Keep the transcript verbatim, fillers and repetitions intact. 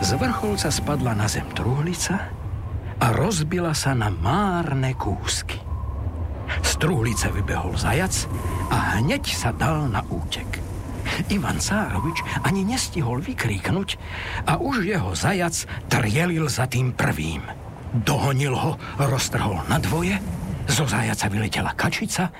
Z vrcholca spadla na zem truhlica a rozbila sa na márne kúsky. Z truhlice vybehol zajac a hneď sa dal na útek. Ivan Cárovič ani nestihol vykríknuť a už jeho zajac trielil za tým prvým. Dohonil ho, roztrhol na dvoje, zo zajaca vyletela kačica